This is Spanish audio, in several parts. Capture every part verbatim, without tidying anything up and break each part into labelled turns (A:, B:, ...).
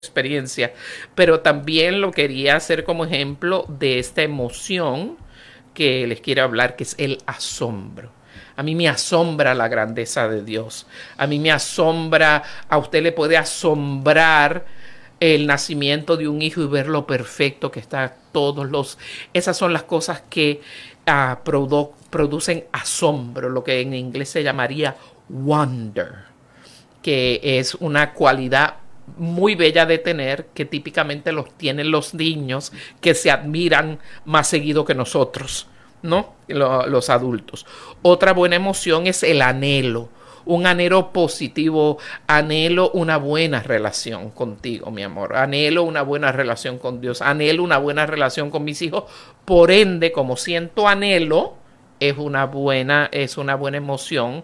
A: experiencia, pero también lo quería hacer como ejemplo de esta emoción que les quiero hablar, que es el asombro. A mí me asombra la grandeza de Dios. A mí me asombra, a usted le puede asombrar el nacimiento de un hijo y ver lo perfecto que está todos los... Esas son las cosas que uh, produ producen asombro, lo que en inglés se llamaría wonder, que es una cualidad muy bella de tener, que típicamente los tienen los niños, que se admiran más seguido que nosotros, ¿no? Los adultos. Otra buena emoción es el anhelo, un anhelo positivo. Anhelo una buena relación contigo, mi amor. Anhelo una buena relación con Dios. Anhelo una buena relación con mis hijos. Por ende, como siento anhelo, es una buena, es una buena emoción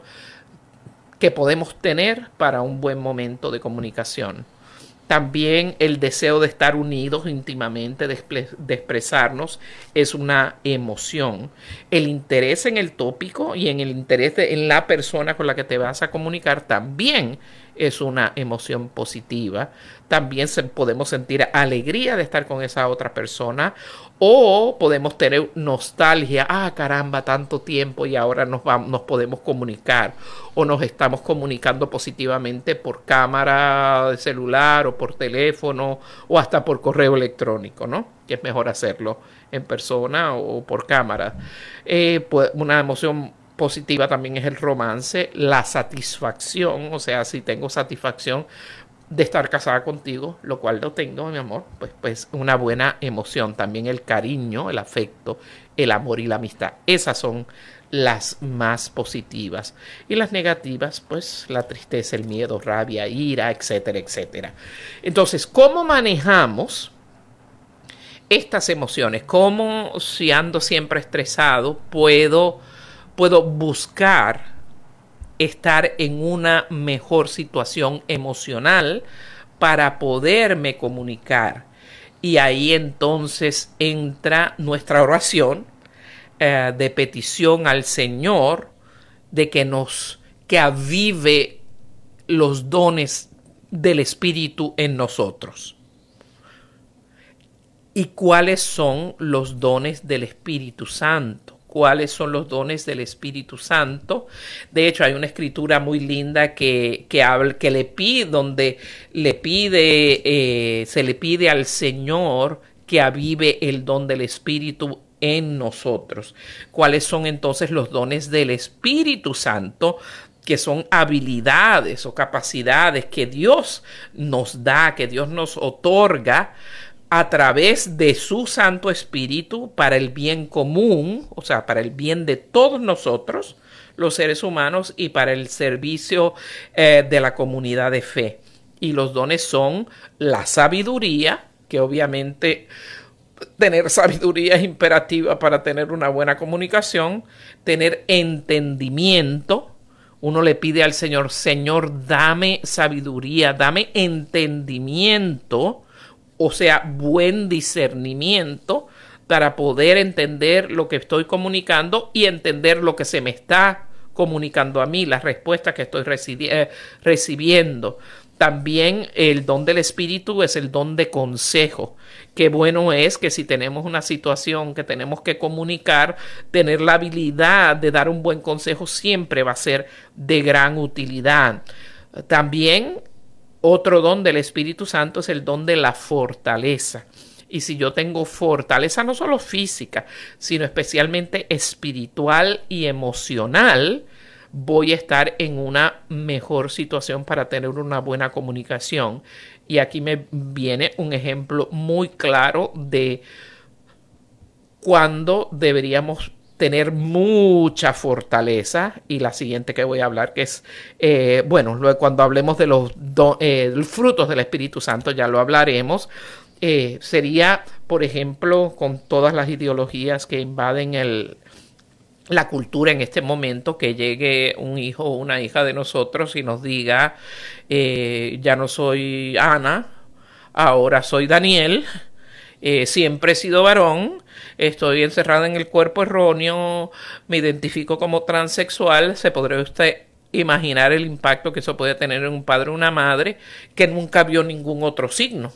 A: que podemos tener para un buen momento de comunicación. También el deseo de estar unidos íntimamente, de, de expresarnos, es una emoción. El interés en el tópico y en el interés de, en la persona con la que te vas a comunicar también es una emoción positiva. También se, podemos sentir alegría de estar con esa otra persona, o podemos tener nostalgia. Ah, caramba, tanto tiempo y ahora nos, vamos, nos podemos comunicar, o nos estamos comunicando positivamente por cámara de celular o por teléfono o hasta por correo electrónico, ¿no? Que es mejor hacerlo en persona o por cámara. Eh, pues una emoción positiva también es el romance, la satisfacción, o sea, si tengo satisfacción de estar casada contigo, lo cual lo tengo, mi amor, pues, pues una buena emoción. También el cariño, el afecto, el amor y la amistad. Esas son las más positivas. Y las negativas, pues la tristeza, el miedo, rabia, ira, etcétera, etcétera. Entonces, ¿cómo manejamos estas emociones? ¿Cómo, si ando siempre estresado, puedo, puedo buscar estar en una mejor situación emocional para poderme comunicar? Y ahí entonces entra nuestra oración eh, de petición al Señor de que nos que avive los dones del Espíritu en nosotros. ¿Y cuáles son los dones del Espíritu Santo? ¿Cuáles son los dones del Espíritu Santo? De hecho, hay una escritura muy linda que, que, habla, que le pide, donde le pide, eh, se le pide al Señor que avive el don del Espíritu en nosotros. ¿Cuáles son entonces los dones del Espíritu Santo? Que son habilidades o capacidades que Dios nos da, que Dios nos otorga a través de su Santo Espíritu para el bien común, o sea, para el bien de todos nosotros, los seres humanos, y para el servicio eh, de la comunidad de fe. Y los dones son la sabiduría, que obviamente tener sabiduría es imperativa para tener una buena comunicación, tener entendimiento. Uno le pide al Señor, Señor, dame sabiduría, dame entendimiento, o sea, buen discernimiento para poder entender lo que estoy comunicando y entender lo que se me está comunicando a mí, las respuestas que estoy recibi eh, recibiendo. También el don del Espíritu es el don de consejo. Qué bueno es que si tenemos una situación que tenemos que comunicar, tener la habilidad de dar un buen consejo siempre va a ser de gran utilidad. También otro don del Espíritu Santo es el don de la fortaleza. Y si yo tengo fortaleza no solo física, sino especialmente espiritual y emocional, voy a estar en una mejor situación para tener una buena comunicación. Y aquí me viene un ejemplo muy claro de cuándo deberíamos tener mucha fortaleza, y la siguiente que voy a hablar, que es, eh, bueno, luego cuando hablemos de los do, eh, frutos del Espíritu Santo, ya lo hablaremos. Eh, sería, por ejemplo, con todas las ideologías que invaden el, la cultura en este momento, que llegue un hijo o una hija de nosotros y nos diga, eh, ya no soy Ana, ahora soy Daniel, eh, siempre he sido varón, estoy encerrada en el cuerpo erróneo, me identifico como transexual. Se podría usted imaginar el impacto que eso puede tener en un padre o una madre que nunca vio ningún otro signo.